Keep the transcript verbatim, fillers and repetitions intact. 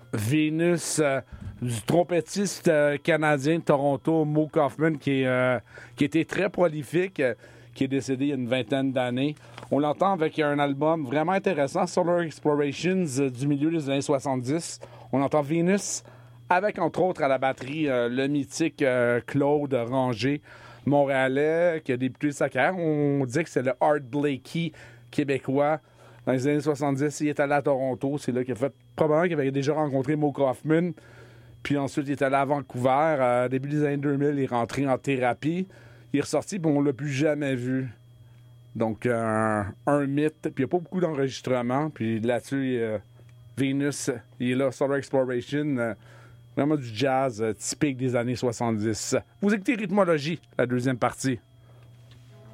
Vénus, euh, du trompettiste euh, canadien de Toronto, Mo Kaufman, qui, est, euh, qui était très prolifique, euh, qui est décédé il y a une vingtaine d'années. On l'entend avec un album vraiment intéressant, Solar Explorations, euh, du milieu des années soixante-dix. On entend Vénus, avec entre autres à la batterie euh, le mythique euh, Claude Ranger, montréalais, qui a débuté sa carrière. On dit que c'est le Art Blakey québécois. Dans les années soixante-dix, il est allé à Toronto. C'est là qu'il a fait, probablement qu'il avait déjà rencontré Mo Kaufman. Puis ensuite, il est allé à Vancouver. Euh, début des années deux mille, il est rentré en thérapie. Il est ressorti, puis on l'a plus jamais vu. Donc, euh, un mythe. Puis il n'y a pas beaucoup d'enregistrements. Puis là-dessus, euh, Vénus, il est là, Solar Exploration. Euh, vraiment du jazz euh, typique des années soixante-dix. Vous écoutez Rythmologie, la deuxième partie.